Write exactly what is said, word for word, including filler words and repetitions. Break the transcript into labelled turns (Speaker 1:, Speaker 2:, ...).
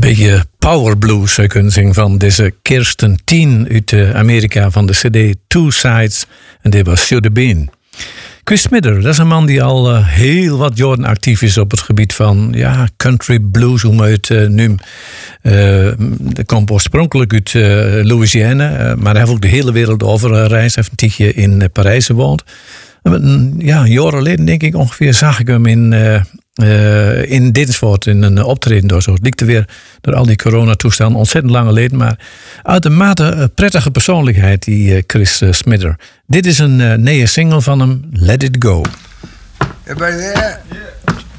Speaker 1: Beetje power blues zou je kunnen zingen van deze Kirsten Tien uit Amerika van de cd Two Sides. En dit was Should Have Been. Chris Smithers, dat is een man die al uh, heel wat jaren actief is op het gebied van ja, country blues, hoe het uh, nu. Uh, dat komt oorspronkelijk uit uh, Louisiana, uh, maar hij heeft ook de hele wereld over uh, reis. Hij heeft een tijdje in uh, Parijs gewoond. Uh, ja, een jaar geleden denk ik ongeveer zag ik hem in... Uh, Uh, in Dinsvoort in een optreden door zo. Het liep er weer door al die coronatoestanden ontzettend lang geleden, maar uitermate uh, prettige persoonlijkheid die uh, Chris uh, Smithers. Dit is een uh, nieuwe single van hem, Let It Go.
Speaker 2: Everybody there? Yeah.